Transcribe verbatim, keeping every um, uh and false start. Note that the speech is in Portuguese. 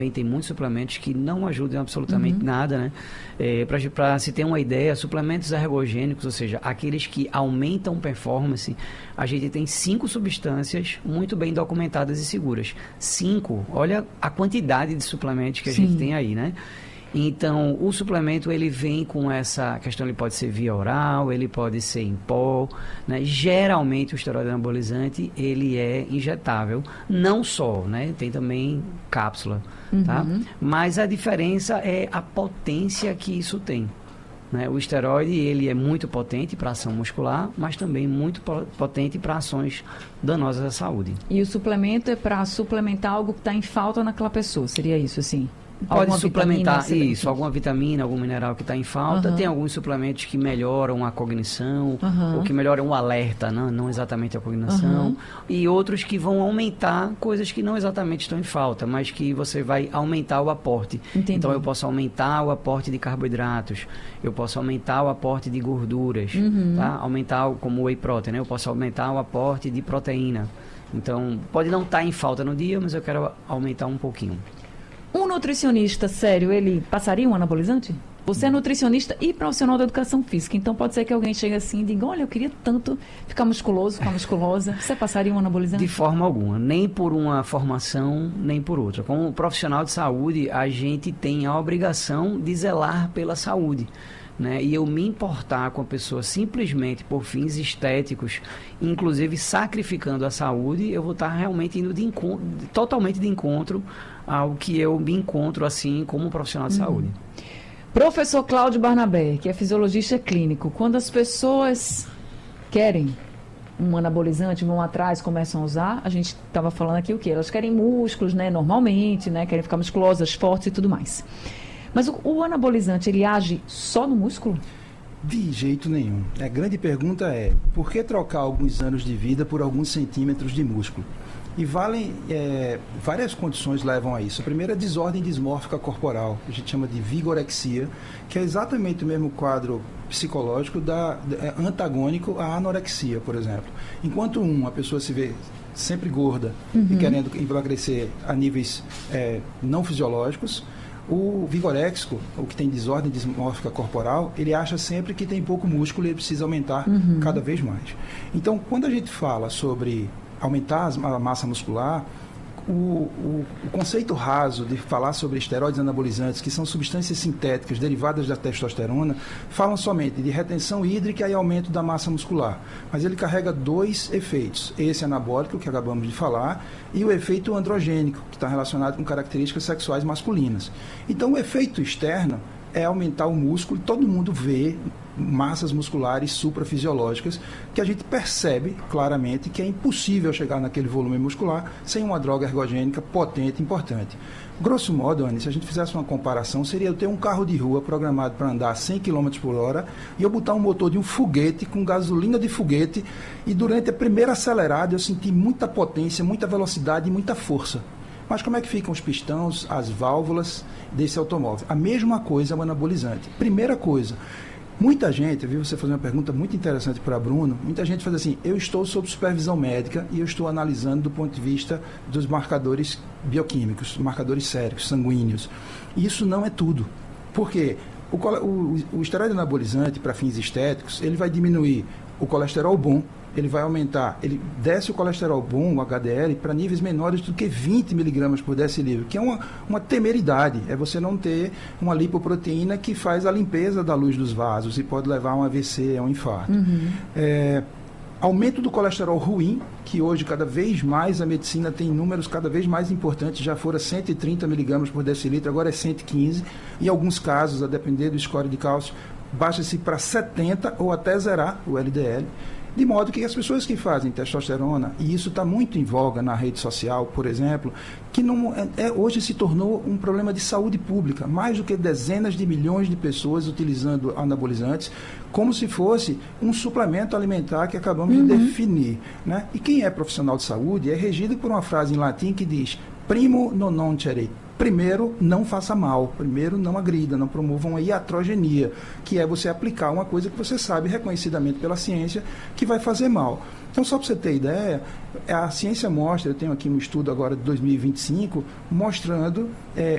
Tem muitos suplementos que não ajudam absolutamente Uhum. nada, né? É, para se ter uma ideia, suplementos ergogênicos, ou seja, aqueles que aumentam performance, a gente tem cinco substâncias muito bem documentadas e seguras. Cinco, olha a quantidade de suplementos que a Sim. gente tem aí, né? Então, o suplemento, ele vem com essa questão, ele pode ser via oral, ele pode ser em pó, né? Geralmente, o esteroide anabolizante, ele é injetável, não só, né? Tem também cápsula, Uhum. tá? Mas a diferença é a potência que isso tem, né? O esteroide, ele é muito potente para ação muscular, mas também muito po- potente para ações danosas à saúde. E o suplemento é para suplementar algo que está em falta naquela pessoa, seria isso, assim? Pode Alguma suplementar vitamina, isso, alguma vitamina, algum mineral que está em falta. Uhum. Tem alguns suplementos que melhoram a cognição, Uhum. ou que melhoram o alerta, não, não exatamente a cognição. Uhum. E outros que vão aumentar coisas que não exatamente estão em falta, mas que você vai aumentar o aporte. Entendi. Então eu posso aumentar o aporte de carboidratos, eu posso aumentar o aporte de gorduras, Uhum. tá? Aumentar o- como whey protein, né? Eu posso aumentar o aporte de proteína. Então pode não estar em falta no dia, mas eu quero aumentar um pouquinho. Um nutricionista sério, ele passaria um anabolizante? Você é nutricionista e profissional da educação física, então pode ser que alguém chegue assim e diga, olha, eu queria tanto ficar musculoso, ficar musculosa. Você passaria um anabolizante? De forma alguma, nem por uma formação, nem por outra. Como profissional de saúde, a gente tem a obrigação de zelar pela saúde, né? E eu me importar com a pessoa simplesmente por fins estéticos, inclusive sacrificando a saúde, eu vou estar realmente indo de encontro, totalmente de encontro ao que eu me encontro assim como profissional de saúde. Professor Cláudio Barnabé, que é fisiologista clínico, quando as pessoas querem um anabolizante, vão atrás, começam a usar, a gente estava falando aqui o quê? Elas querem músculos, né, normalmente, né, querem ficar musculosas, fortes e tudo mais. Mas o, o anabolizante, ele age só no músculo? De jeito nenhum. A grande pergunta é, por que trocar alguns anos de vida por alguns centímetros de músculo? E valem, é, várias condições levam a isso. A primeira é a desordem dismórfica corporal, que a gente chama de vigorexia, que é exatamente o mesmo quadro psicológico da, é, antagônico à anorexia, por exemplo. Enquanto um, a pessoa se vê sempre gorda Uhum. e querendo emagrecer a níveis é, não fisiológicos, o vigoréxico, o que tem desordem dismórfica corporal, ele acha sempre que tem pouco músculo e ele precisa aumentar Uhum. cada vez mais. Então, quando a gente fala sobre aumentar a massa muscular, o, o, o conceito raso de falar sobre esteroides anabolizantes, que são substâncias sintéticas derivadas da testosterona, falam somente de retenção hídrica e aumento da massa muscular. Mas ele carrega dois efeitos. Esse anabólico, que acabamos de falar, e o efeito androgênico, que está relacionado com características sexuais masculinas. Então, o efeito externo é aumentar o músculo, e todo mundo vê massas musculares suprafisiológicas que a gente percebe claramente que é impossível chegar naquele volume muscular sem uma droga ergogênica potente e importante. Grosso modo, Anny, se a gente fizesse uma comparação, seria eu ter um carro de rua programado para andar cem quilômetros por hora e eu botar um motor de um foguete com gasolina de foguete e durante a primeira acelerada eu senti muita potência, muita velocidade e muita força. Mas como é que ficam os pistões, as válvulas desse automóvel? A mesma coisa é o anabolizante. Primeira coisa, muita gente, eu vi você fazer uma pergunta muito interessante para Bruno, muita gente faz assim, eu estou sob supervisão médica e eu estou analisando do ponto de vista dos marcadores bioquímicos, marcadores séricos, sanguíneos. E isso não é tudo. Por quê? O, o, o esteroide anabolizante, para fins estéticos, ele vai diminuir o colesterol bom, ele vai aumentar, ele desce o colesterol bom, o H D L, para níveis menores do que vinte miligramas por decilitro, que é uma, uma temeridade, é você não ter uma lipoproteína que faz a limpeza da luz dos vasos e pode levar a um A V C, a um infarto. Uhum. É, aumento do colesterol ruim, que hoje cada vez mais a medicina tem números cada vez mais importantes, já fora cento e trinta miligramas por decilitro, agora é cento e quinze, em alguns casos, a depender do score de cálcio, baixa-se para setenta ou até zerar o L D L. De modo que as pessoas que fazem testosterona, e isso está muito em voga na rede social, por exemplo, que não é, é, hoje se tornou um problema de saúde pública, mais do que dezenas de milhões de pessoas utilizando anabolizantes, como se fosse um suplemento alimentar que acabamos Uhum. de definir, né? E quem é profissional de saúde é regido por uma frase em latim que diz primo non nocere. Primeiro, não faça mal. Primeiro, não agrida, não promova uma iatrogenia, que é você aplicar uma coisa que você sabe reconhecidamente pela ciência que vai fazer mal. Então, só para você ter ideia, a ciência mostra, eu tenho aqui um estudo agora de dois mil e vinte e cinco, mostrando é,